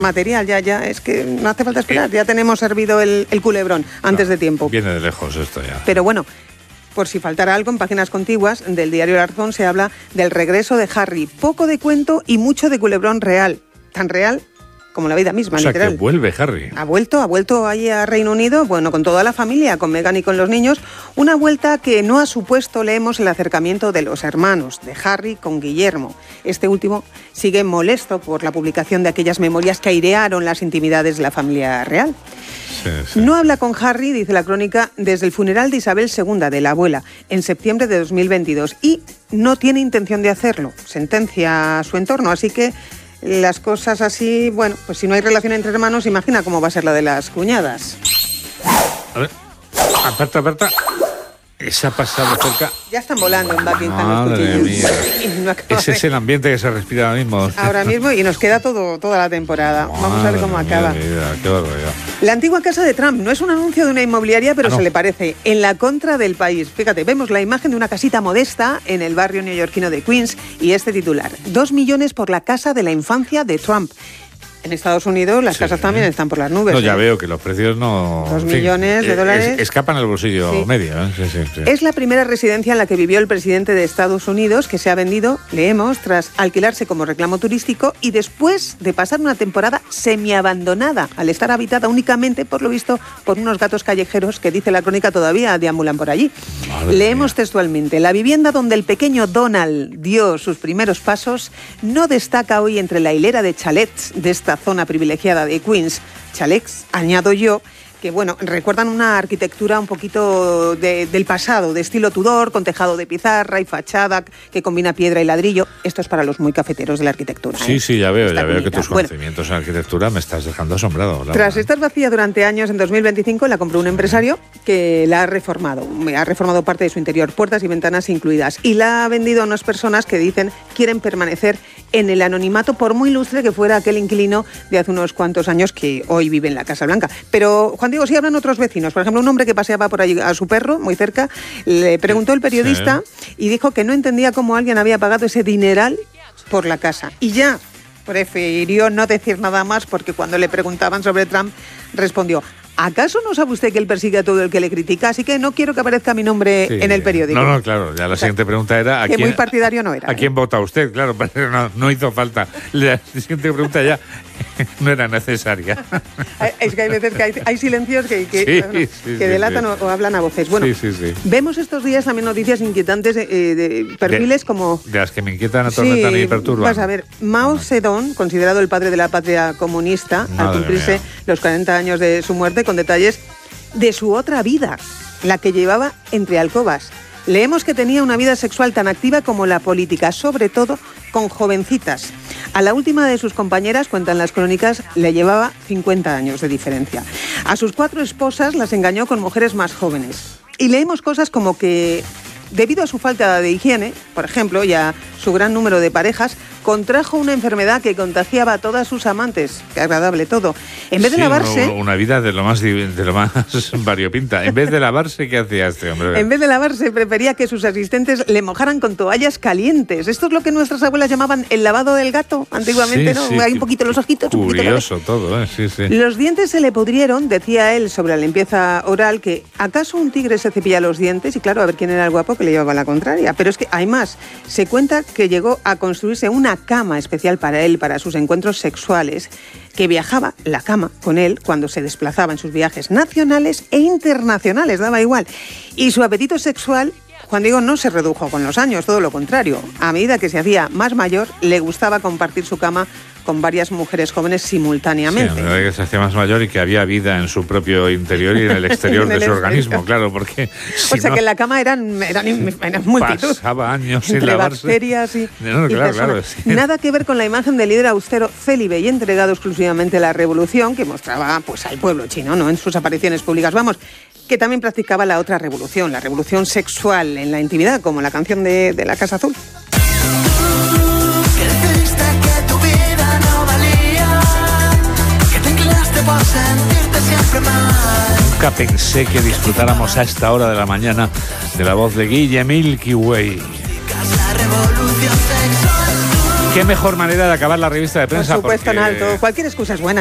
material, ya, es que no hace falta esperar, ya tenemos servido el culebrón antes de tiempo. Viene de lejos esto ya. Pero bueno, por si faltara algo, en páginas contiguas del diario La Razón se habla del regreso de Harry. Poco de cuento y mucho de culebrón real. Tan real como la vida misma, o sea, literal. Que vuelve Harry. Ha vuelto allí a Reino Unido, bueno, con toda la familia, con Meghan y con los niños. Una vuelta que no ha supuesto, leemos, el acercamiento de los hermanos de Harry con Guillermo. Este último sigue molesto por la publicación de aquellas memorias que airearon las intimidades de la familia real. Sí. No habla con Harry, dice la crónica, desde el funeral de Isabel II, de la abuela, en septiembre de 2022. Y no tiene intención de hacerlo, sentencia su entorno, así que las cosas así, bueno, pues si no hay relación entre hermanos, imagina cómo va a ser la de las cuñadas. A ver, aparta. Esa ha pasado cerca. Ya están volando en Buckingham. Madre mía. Ese es el ambiente que se respira ahora mismo. Ahora mismo, y nos queda toda la temporada. Vamos a ver cómo acaba. Qué barbaridad. La antigua casa de Trump no es un anuncio de una inmobiliaria, pero se le parece. En la contra del país. Fíjate, vemos la imagen de una casita modesta en el barrio neoyorquino de Queens y este titular: 2 millones por la casa de la infancia de Trump. En Estados Unidos las casas también están por las nubes. No, ya veo que los precios no... 2 millones de dólares. Escapan al bolsillo medio. Sí. Es la primera residencia en la que vivió el presidente de Estados Unidos, que se ha vendido, leemos, tras alquilarse como reclamo turístico y después de pasar una temporada semiabandonada, al estar habitada únicamente, por lo visto, por unos gatos callejeros que, dice la crónica, todavía deambulan por allí. Leemos textualmente: la vivienda donde el pequeño Donald dio sus primeros pasos no destaca hoy entre la hilera de chalets de esta zona privilegiada de Queens. Chalets, añado yo, que bueno, recuerdan una arquitectura un poquito del pasado, de estilo Tudor, con tejado de pizarra y fachada que combina piedra y ladrillo. Esto es para los muy cafeteros de la arquitectura. Sí, ya veo que tus conocimientos en arquitectura me estás dejando asombrado. Tras estar vacía durante años, en 2025 la compró un empresario que la ha reformado parte de su interior, puertas y ventanas incluidas, y la ha vendido a unas personas que dicen quieren permanecer en el anonimato, por muy ilustre que fuera aquel inquilino de hace unos cuantos años que hoy vive en la Casa Blanca. Pero, Juan Diego, sí hablan otros vecinos. Por ejemplo, un hombre que paseaba por allí a su perro, muy cerca, le preguntó el periodista y dijo que no entendía cómo alguien había pagado ese dineral por la casa. Y ya prefirió no decir nada más, porque cuando le preguntaban sobre Trump, respondió: ¿acaso no sabe usted que él persigue a todo el que le critica? Así que no quiero que aparezca mi nombre en el periódico. No, claro. Ya la siguiente pregunta era... que muy partidario no era. ¿A quién vota usted? Claro, no hizo falta. La siguiente pregunta ya no era necesaria. Es que hay veces que hay silencios que delatan o hablan a voces. Bueno, vemos estos días también noticias inquietantes de perfiles como... De las que me inquietan, atormentan y perturban. Vas a ver, Mao Zedong, considerado el padre de la patria comunista, al cumplirse los 40 años de su muerte, con detalles de su otra vida, la que llevaba entre alcobas. Leemos que tenía una vida sexual tan activa como la política, sobre todo con jovencitas. A la última de sus compañeras, cuentan las crónicas, le llevaba 50 años de diferencia. A sus 4 esposas las engañó con mujeres más jóvenes. Y leemos cosas como que, debido a su falta de higiene, por ejemplo, y a su gran número de parejas, contrajo una enfermedad que contagiaba a todas sus amantes. Qué agradable todo. En vez de lavarse... Una vida de lo más variopinta. En vez de lavarse, ¿qué hacía este hombre? En vez de lavarse, prefería que sus asistentes le mojaran con toallas calientes. Esto es lo que nuestras abuelas llamaban el lavado del gato, antiguamente, ¿no? Hay un poquito los ojitos. Curioso todo, sí. Los dientes se le pudrieron, decía él sobre la limpieza oral, que ¿acaso un tigre se cepilla los dientes? Y claro, a ver quién era el guapo que le llevaba la contraria. Pero es que hay más. Se cuenta que llegó a construirse una cama especial para él, para sus encuentros sexuales, que viajaba la cama con él cuando se desplazaba en sus viajes nacionales e internacionales, daba igual. Y su apetito sexual, Juan Diego, no se redujo con los años, todo lo contrario. A medida que se hacía más mayor, le gustaba compartir su cama con varias mujeres jóvenes simultáneamente. Sí, la verdad que se hacía más mayor y que había vida en su propio interior y en el exterior de su organismo, claro, porque... O sea, que en la cama eran multitud. Pasaba años sin entre lavarse. Bacterias y Claro. Sí. Nada que ver con la imagen del líder austero, célibe y entregado exclusivamente a la revolución, que mostraba pues al pueblo chino, ¿no?, en sus apariciones públicas. Vamos, que también practicaba la otra revolución, la revolución sexual en la intimidad, como la canción de la Casa Azul. Nunca pensé que disfrutáramos a esta hora de la mañana de la voz de Guille Milky Way. Qué mejor manera de acabar la revista de Por prensa. supuesto, en porque- alto. Cualquier excusa es buena.